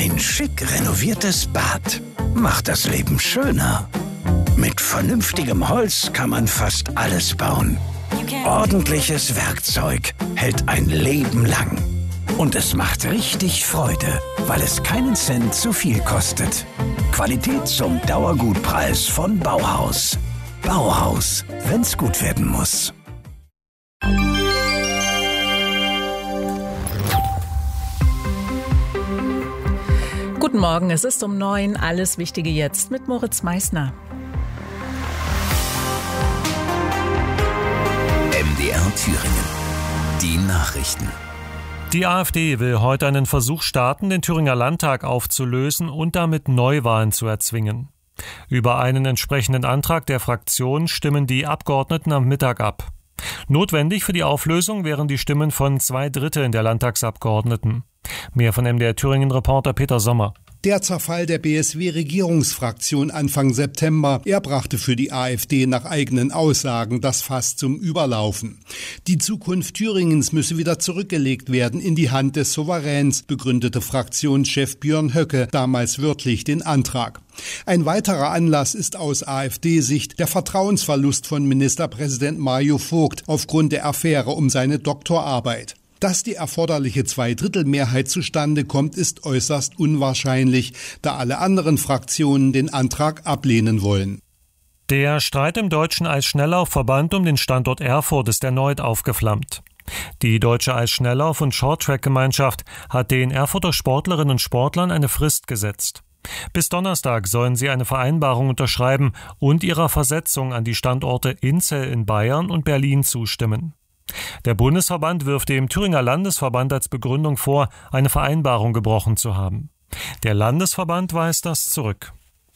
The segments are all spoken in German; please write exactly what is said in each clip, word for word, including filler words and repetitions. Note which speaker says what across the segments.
Speaker 1: Ein schick renoviertes Bad macht das Leben schöner. Mit vernünftigem Holz kann man fast alles bauen. Ordentliches Werkzeug hält ein Leben lang. Und es macht richtig Freude, weil es keinen Cent zu viel kostet. Qualität zum Dauergutpreis von Bauhaus. Bauhaus, wenn's gut werden muss.
Speaker 2: Guten Morgen, es ist um neun. Alles Wichtige jetzt mit Moritz Meissner.
Speaker 3: M D R Thüringen. Die Nachrichten.
Speaker 4: Die AfD will heute einen Versuch starten, den Thüringer Landtag aufzulösen und damit Neuwahlen zu erzwingen. Über einen entsprechenden Antrag der Fraktion stimmen die Abgeordneten am Mittag ab. Notwendig für die Auflösung wären die Stimmen von zwei Dritteln der Landtagsabgeordneten. Mehr von M D R Thüringen-Reporter Peter Sommer.
Speaker 5: Der Zerfall der B S W-Regierungsfraktion Anfang September, er brachte für die AfD nach eigenen Aussagen das Fass zum Überlaufen. Die Zukunft Thüringens müsse wieder zurückgelegt werden in die Hand des Souveräns, begründete Fraktionschef Björn Höcke damals wörtlich den Antrag. Ein weiterer Anlass ist aus AfD-Sicht der Vertrauensverlust von Ministerpräsident Mario Vogt aufgrund der Affäre um seine Doktorarbeit. Dass die erforderliche Zweidrittelmehrheit zustande kommt, ist äußerst unwahrscheinlich, da alle anderen Fraktionen den Antrag ablehnen wollen.
Speaker 4: Der Streit im Deutschen Eisschnelllaufverband um den Standort Erfurt ist erneut aufgeflammt. Die Deutsche Eisschnelllauf- und Shorttrack-Gemeinschaft hat den Erfurter Sportlerinnen und Sportlern eine Frist gesetzt. Bis Donnerstag sollen sie eine Vereinbarung unterschreiben und ihrer Versetzung an die Standorte Inzell in Bayern und Berlin zustimmen. Der Bundesverband wirft dem Thüringer Landesverband als Begründung vor, eine Vereinbarung gebrochen zu haben. Der Landesverband weist das zurück.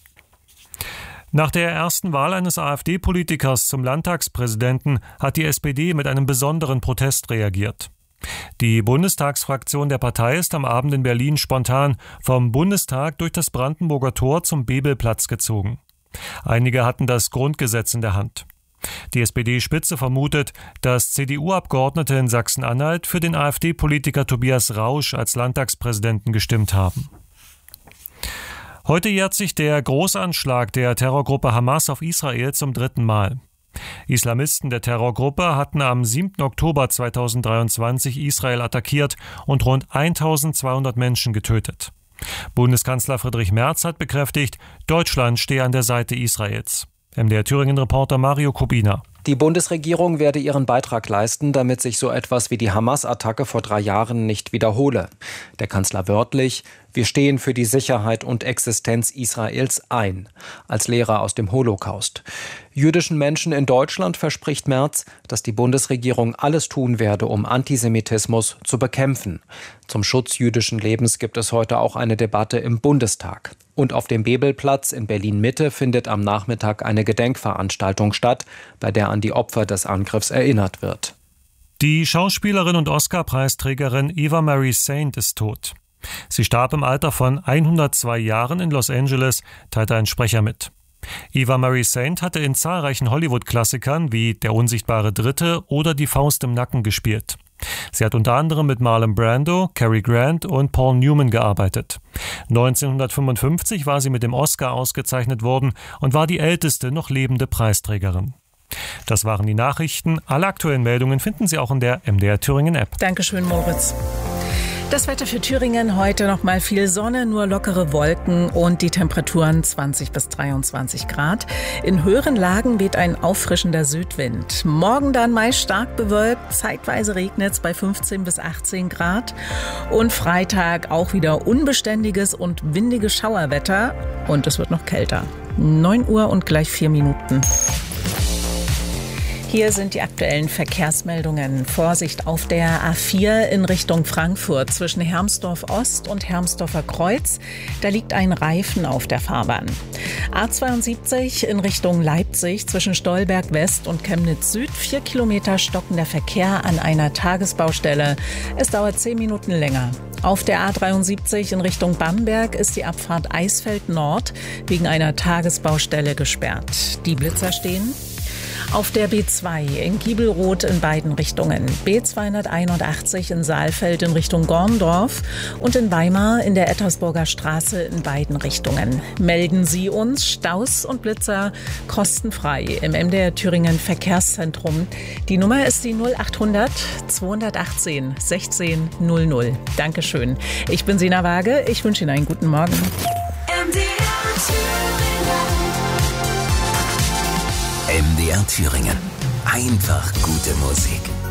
Speaker 4: Nach der ersten Wahl eines AfD-Politikers zum Landtagspräsidenten hat die S P D mit einem besonderen Protest reagiert. Die Bundestagsfraktion der Partei ist am Abend in Berlin spontan vom Bundestag durch das Brandenburger Tor zum Bebelplatz gezogen. Einige hatten das Grundgesetz in der Hand. Die S P D-Spitze vermutet, dass C D U-Abgeordnete in Sachsen-Anhalt für den AfD-Politiker Tobias Rausch als Landtagspräsidenten gestimmt haben. Heute jährt sich der Großanschlag der Terrorgruppe Hamas auf Israel zum dritten Mal. Islamisten der Terrorgruppe hatten am siebten Oktober zweitausenddreiundzwanzig Israel attackiert und rund eintausendzweihundert Menschen getötet. Bundeskanzler Friedrich Merz hat bekräftigt, Deutschland stehe an der Seite Israels. M D R Thüringen-Reporter Mario Kubina.
Speaker 6: Die Bundesregierung werde ihren Beitrag leisten, damit sich so etwas wie die Hamas-Attacke vor drei Jahren nicht wiederhole. Der Kanzler wörtlich: Wir stehen für die Sicherheit und Existenz Israels ein, als Lehrer aus dem Holocaust. Jüdischen Menschen in Deutschland verspricht Merz, dass die Bundesregierung alles tun werde, um Antisemitismus zu bekämpfen. Zum Schutz jüdischen Lebens gibt es heute auch eine Debatte im Bundestag. Und auf dem Bebelplatz in Berlin-Mitte findet am Nachmittag eine Gedenkveranstaltung statt, bei der an die Opfer des Angriffs erinnert wird.
Speaker 4: Die Schauspielerin und Oscar-Preisträgerin Eva Marie Saint ist tot. Sie starb im Alter von hundertzwei Jahren in Los Angeles, teilte ein Sprecher mit. Eva Marie Saint hatte in zahlreichen Hollywood-Klassikern wie Der unsichtbare Dritte oder Die Faust im Nacken gespielt. Sie hat unter anderem mit Marlon Brando, Cary Grant und Paul Newman gearbeitet. neunzehnhundertfünfundfünfzig war sie mit dem Oscar ausgezeichnet worden und war die älteste noch lebende Preisträgerin. Das waren die Nachrichten. Alle aktuellen Meldungen finden Sie auch in der M D R Thüringen App.
Speaker 2: Dankeschön, Moritz. Das Wetter für Thüringen: heute noch mal viel Sonne, nur lockere Wolken und die Temperaturen zwanzig bis dreiundzwanzig Grad. In höheren Lagen weht ein auffrischender Südwind. Morgen dann meist stark bewölkt, zeitweise regnet es bei fünfzehn bis achtzehn Grad. Und Freitag auch wieder unbeständiges und windiges Schauerwetter und es wird noch kälter. neun Uhr und gleich vier Minuten. Hier sind die aktuellen Verkehrsmeldungen. Vorsicht auf der A vier in Richtung Frankfurt zwischen Hermsdorf Ost und Hermsdorfer Kreuz. Da liegt ein Reifen auf der Fahrbahn. A zweiundsiebzig in Richtung Leipzig zwischen Stolberg West und Chemnitz Süd. Vier Kilometer stockender Verkehr an einer Tagesbaustelle. Es dauert zehn Minuten länger. Auf der A dreiundsiebzig in Richtung Bamberg ist die Abfahrt Eisfeld Nord wegen einer Tagesbaustelle gesperrt. Die Blitzer stehen. Auf der B zwei in Giebelroth in beiden Richtungen, B zweihunderteinundachtzig in Saalfeld in Richtung Gorndorf und in Weimar in der Ettersburger Straße in beiden Richtungen. Melden Sie uns Staus und Blitzer kostenfrei im M D R Thüringen Verkehrszentrum. Die Nummer ist die null achthundert zweihundertachtzehn sechzehn null null. Dankeschön. Ich bin Sina Waage. Ich wünsche Ihnen einen guten Morgen.
Speaker 3: M D R Thüringen. Einfach gute Musik.